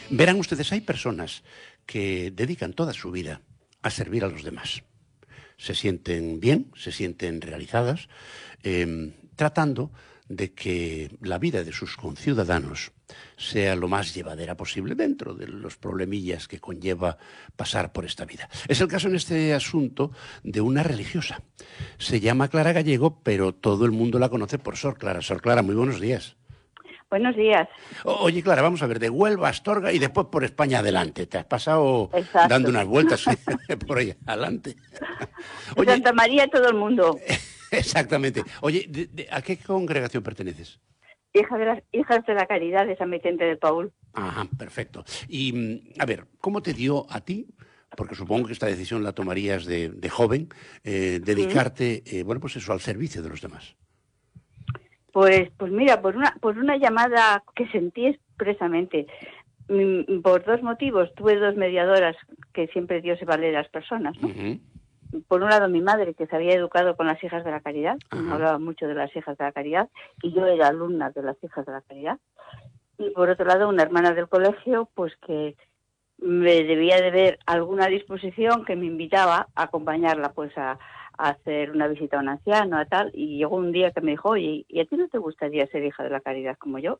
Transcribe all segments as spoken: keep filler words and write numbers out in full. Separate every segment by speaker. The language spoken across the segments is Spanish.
Speaker 1: Verán ustedes, hay personas que dedican toda su vida a servir a los demás. Se sienten bien, se sienten realizadas, eh, tratando de que la vida de sus conciudadanos sea lo más llevadera posible dentro de los problemillas que conlleva pasar por esta vida. Es el caso en este asunto de una religiosa. Se llama Clara Gallego, pero todo el mundo la conoce por Sor Clara. Sor Clara, muy buenos días.
Speaker 2: Buenos días.
Speaker 1: O- Oye, Clara, vamos a ver, de Huelva a Astorga y después por España adelante. Te has pasado
Speaker 2: Exacto.
Speaker 1: dando unas vueltas por ahí adelante.
Speaker 2: De Santa María todo el mundo.
Speaker 1: Exactamente. Oye, ¿de, de, ¿a qué congregación perteneces?
Speaker 2: Hija de las Hijas de la Caridad de San Vicente del Paúl.
Speaker 1: Ajá, perfecto. Y, a ver, ¿cómo te dio a ti, porque supongo que esta decisión la tomarías de, de joven, eh, dedicarte, eh, bueno, pues eso, al servicio de los demás?
Speaker 2: Pues, pues mira, por una, por una llamada que sentí expresamente. Por dos motivos. Tuve dos mediadoras que siempre Dios se vale de las personas, ¿no?
Speaker 1: Uh-huh.
Speaker 2: Por un lado, mi madre, que se había educado con las Hijas de la Caridad,
Speaker 1: Ajá.
Speaker 2: hablaba mucho de las Hijas de la Caridad, y yo era alumna de las Hijas de la Caridad. Y por otro lado, una hermana del colegio, pues que me debía de ver alguna disposición que me invitaba a acompañarla, pues a, a hacer una visita a un anciano, a tal, y llegó un día que me dijo, oye, ¿y a ti no te gustaría ser hija de la Caridad como yo?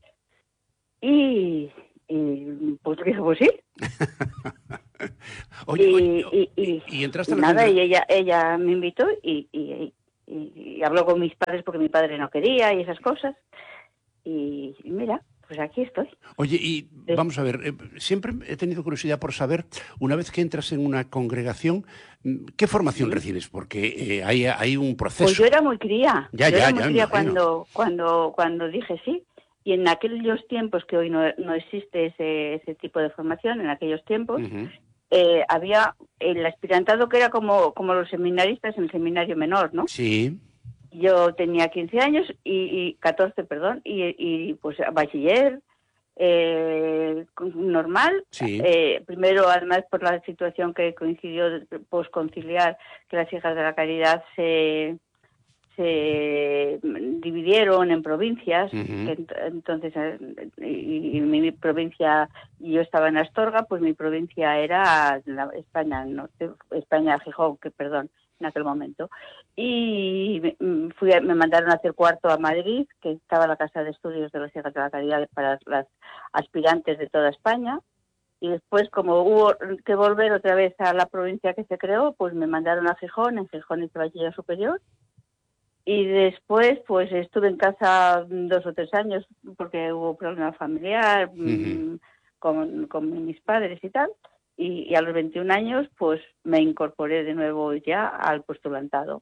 Speaker 2: Y, y pues dije, pues sí.
Speaker 1: Oye,
Speaker 2: y,
Speaker 1: oye,
Speaker 2: y, y,
Speaker 1: y entraste
Speaker 2: y
Speaker 1: a la
Speaker 2: nada,
Speaker 1: congre-
Speaker 2: y ella, ella me invitó y, y, y, y habló con mis padres porque mi padre no quería y esas cosas. Y, y mira, pues aquí estoy.
Speaker 1: Oye, y
Speaker 2: Sí.
Speaker 1: vamos a ver, eh, siempre he tenido curiosidad por saber, una vez que entras en una congregación, mm, ¿qué formación
Speaker 2: Sí.
Speaker 1: recibes? Porque eh, hay, hay un proceso.
Speaker 2: Pues yo era muy cría.
Speaker 1: Ya,
Speaker 2: yo
Speaker 1: ya,
Speaker 2: era muy
Speaker 1: ya, me
Speaker 2: cría
Speaker 1: imagino.
Speaker 2: cuando, cuando, cuando dije sí. Y en aquellos tiempos, que hoy no, no existe ese, ese tipo de formación, en aquellos tiempos,
Speaker 1: Ujú.
Speaker 2: eh, había el aspirantado que era como, como los seminaristas en el seminario menor, ¿no?
Speaker 1: Sí.
Speaker 2: Yo tenía quince años y, y catorce, perdón, y, y pues bachiller, eh, normal.
Speaker 1: Sí.
Speaker 2: Eh, primero, además, por la situación que coincidió posconciliar, que las Hijas de la Caridad se, se dividieron en provincias.
Speaker 1: Ujú.
Speaker 2: Que ent- entonces, eh, y, y mi provincia, yo estaba en Astorga, pues mi provincia era la España, norte, España, Gijón, que perdón, en aquel momento. Y me, fui a, me mandaron a hacer cuarto a Madrid, que estaba la Casa de Estudios de las Hijas de la Caridad para las aspirantes de toda España. Y después, como hubo que volver otra vez a la provincia que se creó, pues me mandaron a Gijón, en Gijón hice bachiller superior. Y después, pues estuve en casa dos o tres años porque hubo problema familiar
Speaker 1: Ujú.
Speaker 2: mmm, con, con mis padres y tal. Y, y a los veintiún años, pues me incorporé de nuevo ya al postulantado.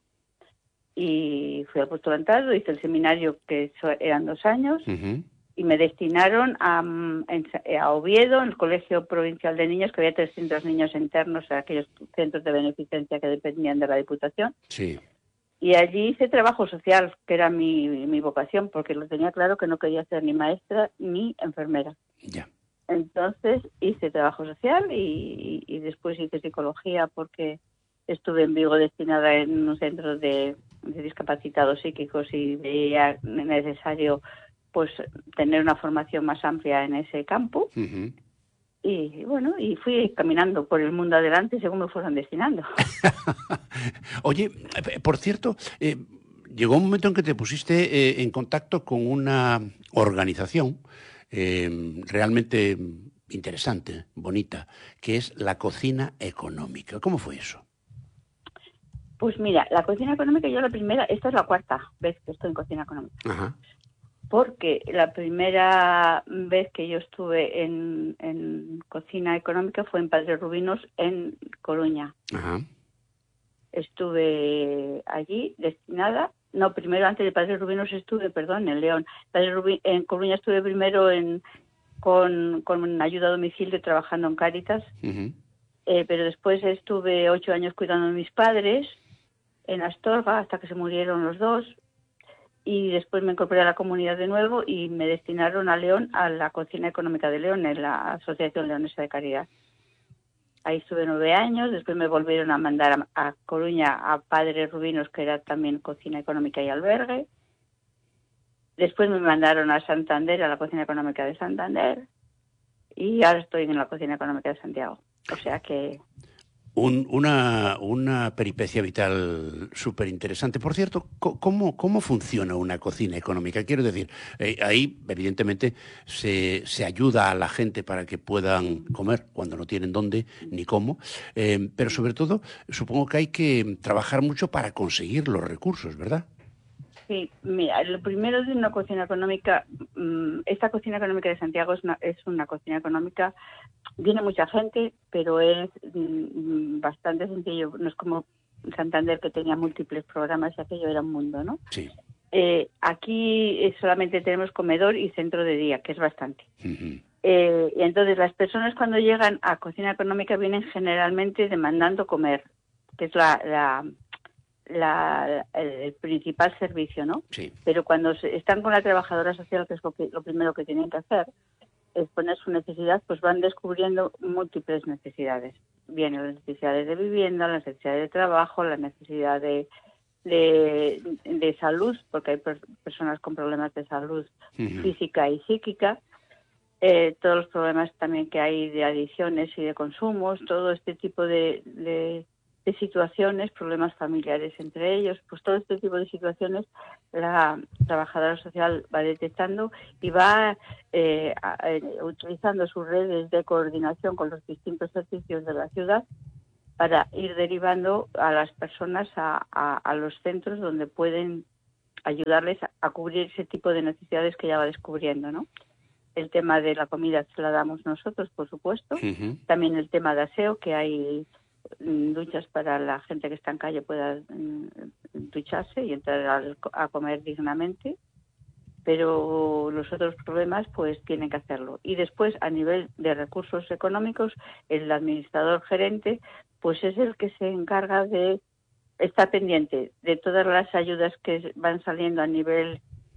Speaker 2: Y fui al postulantado, hice el seminario, que so- eran dos años,
Speaker 1: Ujú.
Speaker 2: y me destinaron a, en- a Oviedo, en el Colegio Provincial de Niños, que había trescientos niños internos en aquellos centros de beneficencia que dependían de la Diputación.
Speaker 1: Sí.
Speaker 2: Y allí hice trabajo social, que era mi, mi vocación, porque lo tenía claro que no quería ser ni maestra ni enfermera.
Speaker 1: Ya.
Speaker 2: Entonces hice trabajo social y, y después hice psicología, porque estuve en Vigo destinada en un centro de, de discapacitados psíquicos y veía necesario pues tener una formación más amplia en ese campo.
Speaker 1: Ujú.
Speaker 2: Y bueno, y fui caminando por el mundo adelante según me fueron destinando.
Speaker 1: Oye, eh, por cierto, eh, llegó un momento en que te pusiste eh, en contacto con una organización eh, realmente interesante, bonita, que es la Cocina Económica. ¿Cómo fue eso?
Speaker 2: Pues mira, la cocina económica, yo la primera, esta es la cuarta vez que estoy en cocina económica.
Speaker 1: Ajá.
Speaker 2: Porque la primera vez que yo estuve en, en cocina económica fue en Padre Rubinos, en Coruña.
Speaker 1: Ajá.
Speaker 2: Estuve allí destinada, no, primero antes de Padre Rubinos estuve, perdón, en León. Padre Rubi, en Coruña estuve primero en, con, con ayuda a domicilio trabajando en Cáritas,
Speaker 1: Ujú.
Speaker 2: eh, pero después estuve ocho años cuidando de mis padres en Astorga hasta que se murieron los dos. Y después me incorporé a la comunidad de nuevo y me destinaron a León, a la Cocina Económica de León, en la Asociación Leonesa de Caridad. Ahí estuve nueve años, después me volvieron a mandar a, a Coruña a Padre Rubinos, que era también Cocina Económica y Albergue. Después me mandaron a Santander, a la Cocina Económica de Santander. y ahora estoy en la Cocina Económica de Santiago. O sea que...
Speaker 1: Un, una, una peripecia vital súper interesante. Por cierto, ¿cómo, ¿cómo funciona una cocina económica? Quiero decir, eh, ahí evidentemente se, se ayuda a la gente para que puedan comer cuando no tienen dónde ni cómo, eh, pero sobre todo supongo que hay que trabajar mucho para conseguir los recursos, ¿verdad?
Speaker 2: Sí, mira, lo primero de una cocina económica, esta Cocina Económica de Santiago es una, es una cocina económica, viene mucha gente, pero es bastante sencillo, no es como Santander, que tenía múltiples programas y aquello era un mundo, ¿no?
Speaker 1: Sí.
Speaker 2: Eh, aquí solamente tenemos comedor y centro de día, que es bastante.
Speaker 1: Uh-huh.
Speaker 2: Eh, y entonces las personas cuando llegan a Cocina Económica vienen generalmente demandando comer, que es la... la La, el principal servicio, ¿no?
Speaker 1: Sí.
Speaker 2: Pero cuando se, están con la trabajadora social, que es lo, que, lo primero que tienen que hacer, es poner su necesidad, pues van descubriendo múltiples necesidades. Vienen las necesidades de vivienda, las necesidades de trabajo, la necesidad de, de, de salud, porque hay per, personas con problemas de salud uh-huh. física y psíquica, eh, todos los problemas también que hay de adicciones y de consumos, todo este tipo de... de de situaciones, problemas familiares entre ellos, pues todo este tipo de situaciones la trabajadora social va detectando y va eh, a, a, utilizando sus redes de coordinación con los distintos servicios de la ciudad para ir derivando a las personas a, a, a los centros donde pueden ayudarles a, a cubrir ese tipo de necesidades que ya va descubriendo, ¿no? El tema de la comida se la damos nosotros, por supuesto. Uh-huh. También el tema de aseo, que hay duchas para la gente que está en calle pueda mm, ducharse y entrar a, a comer dignamente, pero los otros problemas pues tienen que hacerlo. Y después, a nivel de recursos económicos, el administrador gerente pues es el que se encarga de estar pendiente de todas las ayudas que van saliendo a nivel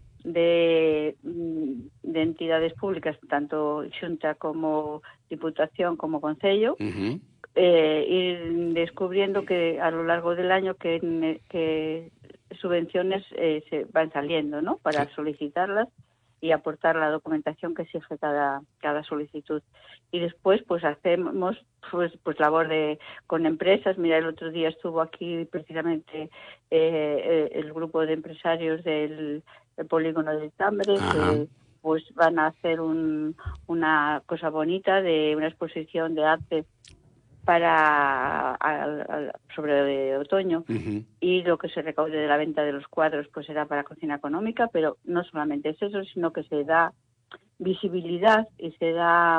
Speaker 2: de, de entidades públicas, tanto Xunta como Diputación como Concello. Uh-huh. Eh, ir descubriendo que a lo largo del año que, que subvenciones eh, se van saliendo, ¿no? Para sí. solicitarlas y aportar la documentación que exige cada cada solicitud. Y después pues hacemos pues pues labor de con empresas. Mira, el otro día estuvo aquí precisamente eh, el grupo de empresarios del, del polígono del Tambre, Ajá. que pues van a hacer un, una cosa bonita de una exposición de arte para a, a, sobre de otoño uh-huh. y lo que se recaude de la venta de los cuadros pues será para cocina económica, pero no solamente es eso, sino que se da visibilidad y se da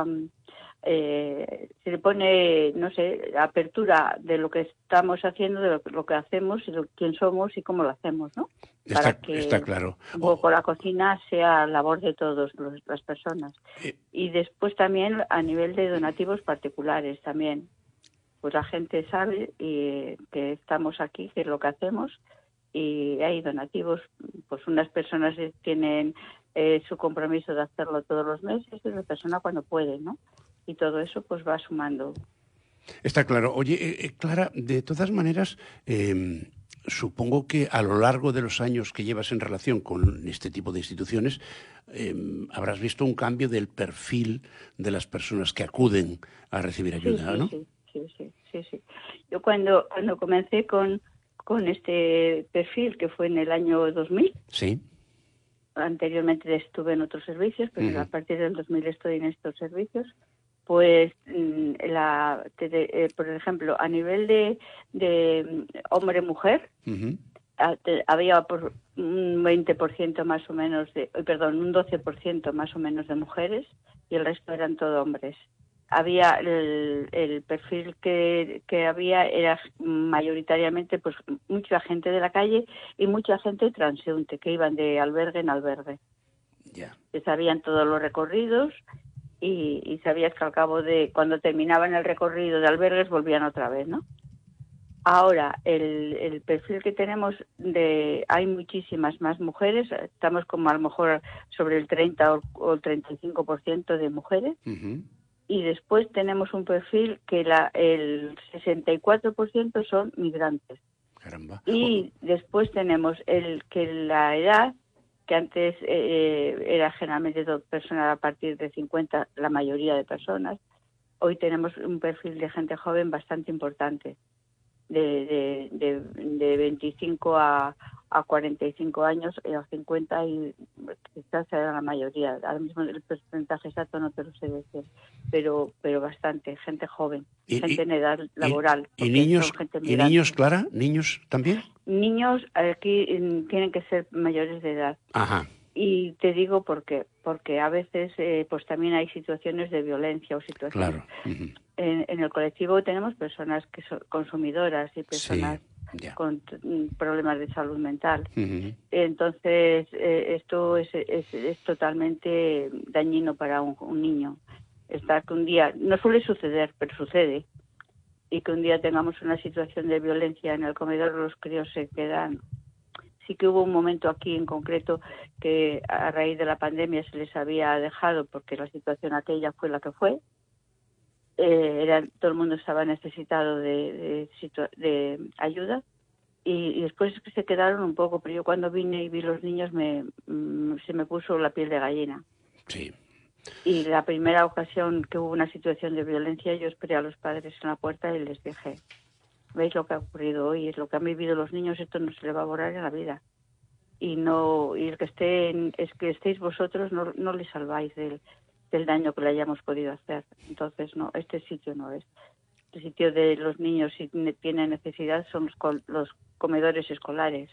Speaker 2: eh, se le pone, no sé, apertura de lo que estamos haciendo, de lo, lo que hacemos, y de quién somos y cómo lo hacemos, ¿no?
Speaker 1: Está,
Speaker 2: para que
Speaker 1: está claro.
Speaker 2: un poco oh. la cocina sea labor de todas las personas. Eh. Y después también a nivel de donativos particulares también. Pues la gente sabe y, que estamos aquí, que es lo que hacemos, y hay donativos, pues unas personas tienen eh, su compromiso de hacerlo todos los meses y otra persona cuando puede, ¿no? Y todo eso pues va sumando.
Speaker 1: Está claro. Oye, eh, Clara, de todas maneras, eh, supongo que a lo largo de los años que llevas en relación con este tipo de instituciones, eh, habrás visto un cambio del perfil de las personas que acuden a recibir ayuda,
Speaker 2: sí, sí,
Speaker 1: ¿no?
Speaker 2: Sí. Sí, sí, sí, sí. Yo cuando cuando comencé con, con este perfil, que fue en el año dos mil,
Speaker 1: sí.
Speaker 2: Anteriormente estuve en otros servicios, pero uh-huh. a partir del dos mil estoy en estos servicios, pues, la, te, de, eh, por ejemplo, a nivel de, de hombre-mujer, uh-huh. había por un veinte por ciento más o menos, de, perdón, un doce por ciento más o menos de mujeres y el resto eran todo hombres. Había el, el perfil que, que había era mayoritariamente pues mucha gente de la calle y mucha gente transeúnte que iban de albergue en albergue.
Speaker 1: Yeah.
Speaker 2: Se sabían todos los recorridos y, y sabías que al cabo de cuando terminaban el recorrido de albergues volvían otra vez, ¿no? Ahora, el, el perfil que tenemos, de hay muchísimas más mujeres, estamos como a lo mejor sobre el treinta o el treinta y cinco por ciento de mujeres. Uh-huh. Y después tenemos un perfil que la, el sesenta y cuatro por ciento son migrantes.
Speaker 1: Caramba.
Speaker 2: Y después tenemos el que la edad que antes eh, era generalmente todo personal a partir de cincuenta, la mayoría de personas. Hoy tenemos un perfil de gente joven bastante importante, de, de, de, de veinticinco a, a cuarenta y cinco años, eh, a cincuenta, y quizás era la mayoría. Ahora mismo el porcentaje exacto no te lo sé decir, pero pero bastante, gente joven,
Speaker 1: y,
Speaker 2: gente
Speaker 1: y,
Speaker 2: en edad laboral.
Speaker 1: ¿Y, y niños, ¿y niños, Clara? ¿Niños también?
Speaker 2: Niños aquí tienen que ser mayores de edad.
Speaker 1: Ajá.
Speaker 2: Y te digo por qué, porque a veces eh, pues también hay situaciones de violencia o situaciones.
Speaker 1: Claro. Uh-huh.
Speaker 2: En, en el colectivo tenemos personas que son consumidoras y personas
Speaker 1: sí, yeah.
Speaker 2: con problemas de salud mental.
Speaker 1: Uh-huh.
Speaker 2: Entonces, eh, esto es, es, es totalmente dañino para un, un niño. Estar que un día, no suele suceder, pero sucede, y que un día tengamos una situación de violencia en el comedor, los críos se quedan. Sí que hubo un momento aquí en concreto que a raíz de la pandemia se les había dejado, porque la situación aquella fue la que fue. Eh, era, todo el mundo estaba necesitado de, de, de ayuda, y, y después se quedaron un poco, pero yo cuando vine y vi los niños me, mm, se me puso la piel de gallina.
Speaker 1: Sí.
Speaker 2: Y la primera ocasión que hubo una situación de violencia, yo esperé a los padres en la puerta y les dije: ¿veis lo que ha ocurrido hoy? Es lo que han vivido los niños, esto no se le va a borrar en la vida. Y no, y el que estén, es que estéis vosotros, no, no le salváis del, del daño que le hayamos podido hacer. Entonces, no, este sitio no es. El sitio de los niños, si tienen necesidad, son los, los comedores escolares,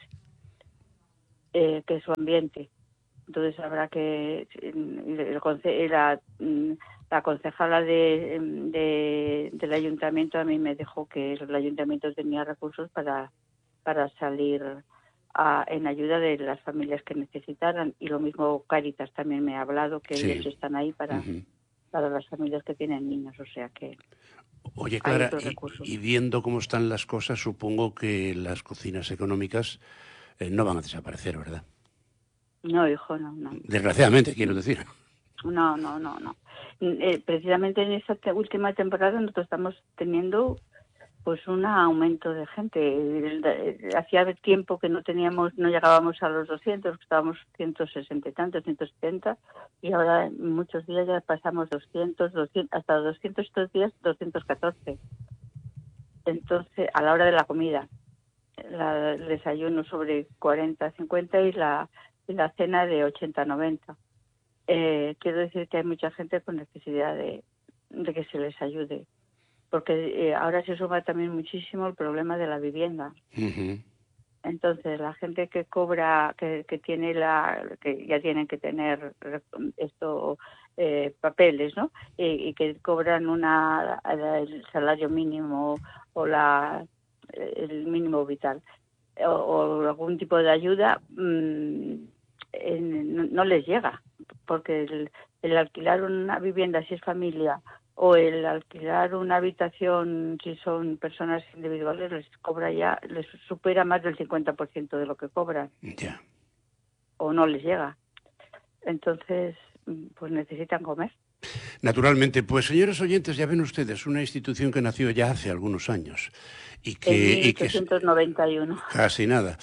Speaker 2: eh, que es su ambiente. Entonces habrá que, el, el, la, la concejala de, de, del ayuntamiento a mí me dijo que el ayuntamiento tenía recursos para, para salir a, en ayuda de las familias que necesitaran, y lo mismo Cáritas también me ha hablado que sí. Ellos están ahí para, uh-huh. para las familias que tienen niños, o sea que...
Speaker 1: Oye, Clara, y, y viendo cómo están las cosas, supongo que las cocinas económicas eh, no van a desaparecer, ¿verdad?
Speaker 2: No, hijo, no, no.
Speaker 1: Desgraciadamente, quiero decir.
Speaker 2: No, no, no, no. Eh, precisamente en esta te- última temporada nosotros estamos teniendo pues un aumento de gente. Hacía tiempo que no teníamos, no llegábamos a los doscientos, estábamos ciento sesenta y tantos, ciento setenta, y ahora en muchos días ya pasamos doscientos, doscientos, hasta doscientos estos días, doscientos catorce. Entonces, a la hora de la comida, la, el desayuno sobre cuarenta, cincuenta y la y la cena de ochenta a noventa. Eh, quiero decir que hay mucha gente con necesidad de, de que se les ayude, porque eh, ahora se suma también muchísimo el problema de la vivienda.
Speaker 1: Uh-huh.
Speaker 2: Entonces, la gente que cobra, que, que tiene la, que ya tienen que tener esto, eh, papeles, ¿no? Y, y que cobran una el salario mínimo o la el mínimo vital o, o algún tipo de ayuda, mmm, en, no, no les llega, porque el, el alquilar una vivienda si es familia o el alquilar una habitación si son personas individuales les cobra ya, les supera más del cincuenta por ciento de lo que cobran.
Speaker 1: Yeah.
Speaker 2: O no les llega. Entonces, pues necesitan comer.
Speaker 1: Naturalmente, pues señores oyentes, ya ven ustedes, una institución que nació ya hace algunos años y que...
Speaker 2: En mil ochocientos noventa y uno.
Speaker 1: Y que, casi nada.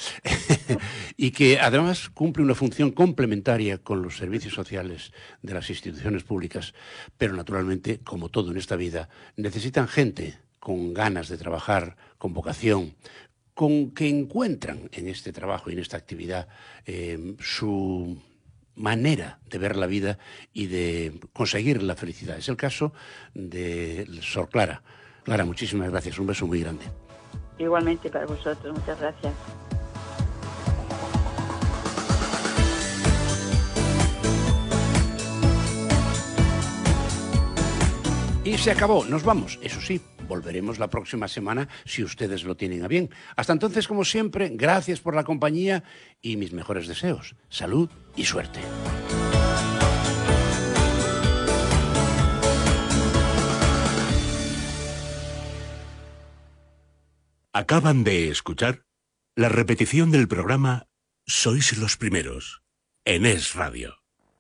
Speaker 1: Y que además cumple una función complementaria con los servicios sociales de las instituciones públicas, pero naturalmente, como todo en esta vida, necesitan gente con ganas de trabajar, con vocación, con que encuentran en este trabajo y en esta actividad eh, su manera de ver la vida y de conseguir la felicidad. Es el caso de Sor Clara. Clara, muchísimas gracias. Un beso muy grande.
Speaker 2: Igualmente para vosotros. Muchas gracias.
Speaker 1: Y se acabó. Nos vamos. Eso sí, volveremos la próxima semana si ustedes lo tienen a bien. Hasta entonces, como siempre, gracias por la compañía y mis mejores deseos. Salud y suerte.
Speaker 3: Acaban de escuchar la repetición del programa Sois los Primeros, en Es Radio.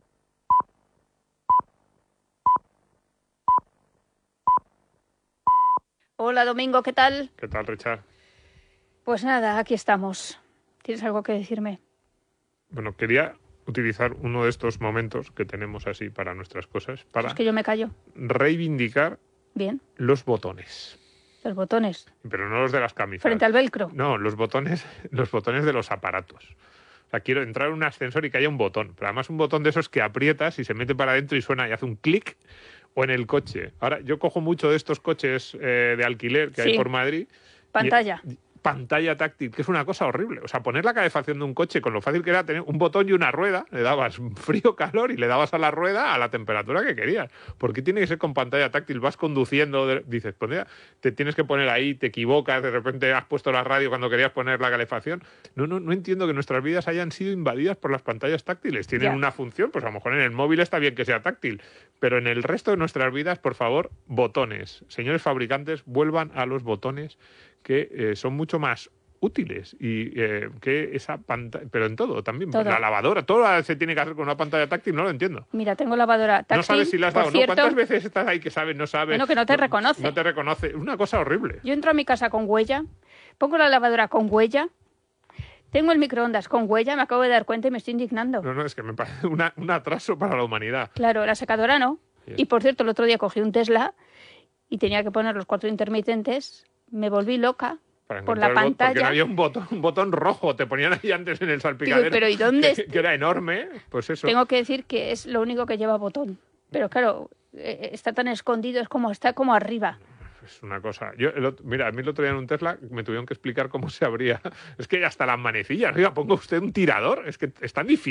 Speaker 4: Hola, Domingo, ¿qué tal?
Speaker 5: ¿Qué tal, Richard?
Speaker 4: Pues nada, aquí estamos. ¿Tienes algo que decirme?
Speaker 5: Bueno, quería utilizar uno de estos momentos que tenemos así para nuestras cosas, para
Speaker 4: Es que yo me callo.
Speaker 5: reivindicar
Speaker 4: Bien.
Speaker 5: los botones.
Speaker 4: Los botones.
Speaker 5: Pero no los de las camisas.
Speaker 4: Frente al velcro.
Speaker 5: No, los botones, los botones de los aparatos. O sea, quiero entrar en un ascensor y que haya un botón. Pero además un botón de esos que aprietas y se mete para adentro y suena y hace un clic. O en el coche. Ahora, yo cojo mucho de estos coches eh, de alquiler que
Speaker 4: Sí.
Speaker 5: hay por Madrid.
Speaker 4: Pantalla.
Speaker 5: Y, pantalla táctil, que es una cosa horrible. O sea, poner la calefacción de un coche con lo fácil que era tener un botón y una rueda, le dabas frío, calor y le dabas a la rueda a la temperatura que querías. ¿Por qué tiene que ser con pantalla táctil? Vas conduciendo, de, dices, pues mira, te tienes que poner ahí, te equivocas, de repente has puesto la radio cuando querías poner la calefacción. No, no, no entiendo que nuestras vidas hayan sido invadidas por las pantallas táctiles. Tienen
Speaker 4: Ya.
Speaker 5: una función, pues a lo mejor en el móvil está bien que sea táctil, pero en el resto de nuestras vidas, por favor, botones. Señores fabricantes, vuelvan a los botones que eh, son mucho más útiles y eh, que esa pantalla, pero en todo también,
Speaker 4: Todo.
Speaker 5: la lavadora, todo se tiene que hacer con una pantalla táctil, no lo entiendo.
Speaker 4: Mira, tengo lavadora táctil.
Speaker 5: No sabes si la has
Speaker 4: por
Speaker 5: dado, ¿no?
Speaker 4: cierto,
Speaker 5: ¿Cuántas veces estás ahí que sabes, no sabes?
Speaker 4: Bueno, que no te reconoce.
Speaker 5: No te reconoce, es una cosa horrible.
Speaker 4: Yo entro a mi casa con huella, pongo la lavadora con huella, tengo el microondas con huella, me acabo de dar cuenta y me estoy indignando.
Speaker 5: No, no, es que me parece una, un atraso para la humanidad.
Speaker 4: Claro, la secadora no.
Speaker 5: Bien.
Speaker 4: Y por cierto, el otro día cogí un Tesla y tenía que poner los cuatro intermitentes, me volví loca.
Speaker 5: Para
Speaker 4: Por la
Speaker 5: encontrar el bot- Porque
Speaker 4: pantalla.
Speaker 5: no había un botón, un botón rojo, te ponían ahí antes en el salpicadero.
Speaker 4: Digo, pero ¿y dónde
Speaker 5: Que,
Speaker 4: es-
Speaker 5: que era enorme, pues eso.
Speaker 4: Tengo que decir que es lo único que lleva botón. Pero claro, eh, está tan escondido, es como está como arriba.
Speaker 5: Es una cosa. Yo, el otro- mira, a mí el otro día en un Tesla me tuvieron que explicar cómo se abría. Es que hasta las manecillas. Oiga, ponga usted un tirador. Es que es tan difícil.